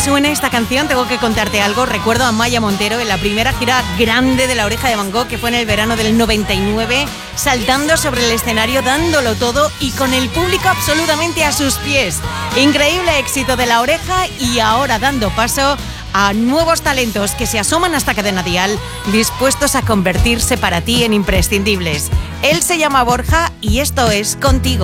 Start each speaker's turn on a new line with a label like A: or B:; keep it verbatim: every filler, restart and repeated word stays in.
A: suene esta canción tengo que contarte algo. Recuerdo a Maya Montero en la primera gira grande de La Oreja de Van Gogh, que fue en el verano del noventa y nueve, saltando sobre el escenario, dándolo todo y con el público absolutamente a sus pies. Increíble éxito de La Oreja y ahora dando paso a nuevos talentos que se asoman hasta Cadena Dial, dispuestos a convertirse para ti en imprescindibles. Él se llama Borja y esto es Contigo.